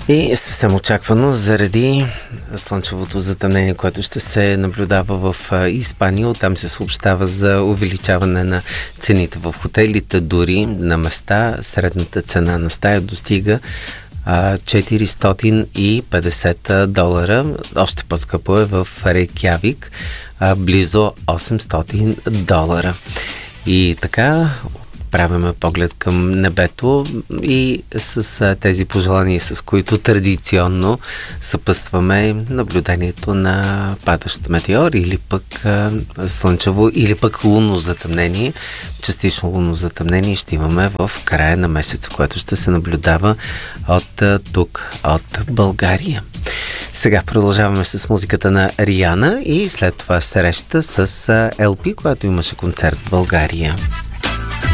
И съвсем очаквано, заради слънчевото затъмнение, което ще се наблюдава в Испания, оттам се съобщава за увеличаване на цените в хотелите, дори на места. Средната цена на стая достига $450. Още по-скъпо е в Рейкявик, близо $800. И така правяме поглед към небето и с тези пожелания, с които традиционно съпъстваме наблюдението на падащ метеор или пък слънчево, или пък лунно затъмнение. Частично лунно затъмнение ще имаме в края на месеца, което ще се наблюдава от тук, от България. Сега продължаваме с музиката на Риана и след това среща с LP, която имаше концерт в България.